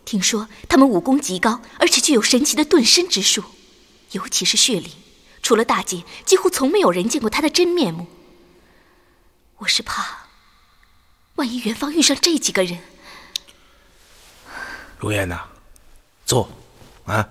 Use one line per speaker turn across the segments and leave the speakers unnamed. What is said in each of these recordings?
听说他们武功极高，而且具有神奇的遁身之术，尤其是血灵，除了大姐，几乎从没有人见过他的真面目。我是怕，万一元芳遇上这几个人。
如烟呐，坐，啊。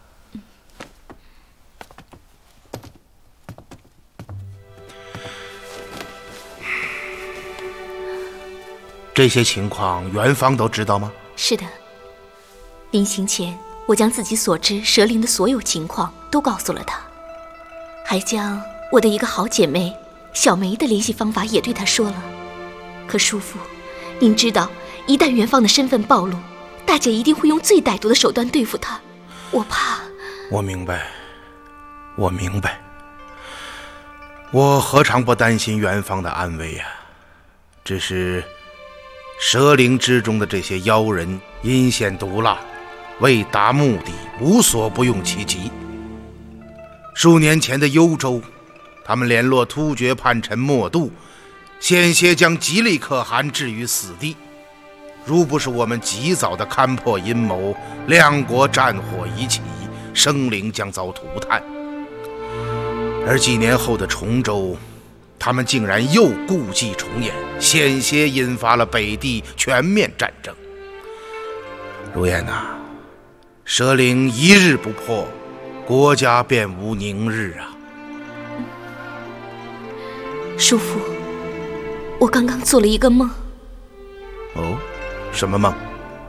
这些情况元芳都知道吗？
是的，临行前我将自己所知蛇灵的所有情况都告诉了她，还将我的一个好姐妹小梅的联系方法也对她说了。可叔父，您知道，一旦元芳的身份暴露，大姐一定会用最歹毒的手段对付她，我怕。
我明白，我何尝不担心元芳的安危呀？只是蛇灵之中的这些妖人阴险毒辣，为达目的无所不用其极。数年前的幽州，他们联络突厥叛臣莫度，险些将吉利可汗置于死地。如不是我们及早的勘破阴谋，两国战火已起，生灵将遭涂炭。而几年后的崇州，他们竟然又故伎重演，险些引发了北地全面战争。如烟呐，蛇灵一日不破，国家便无宁日啊！
叔父，我刚刚做了一个梦。
哦，什么梦？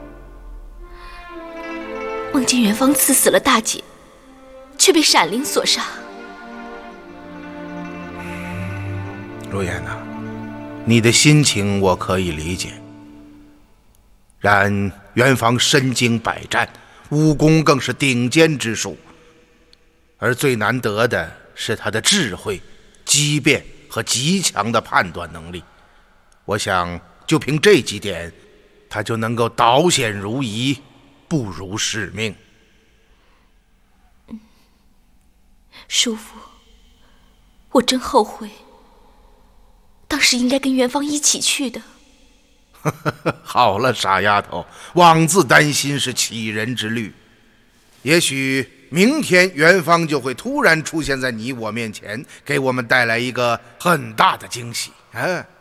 梦见元芳刺死了大姐，却被闪灵所杀。
如烟呐，你的心情我可以理解。然元芳身经百战，武功更是顶尖之术，而最难得的是他的智慧、机变和极强的判断能力。我想就凭这几点，他就能够导险如夷，不辱使命。
叔父，我真后悔，当时应该跟元芳一起去的。
好了，傻丫头，妄自担心是杞人之虑。也许明天元芳就会突然出现在你我面前，给我们带来一个很大的惊喜啊！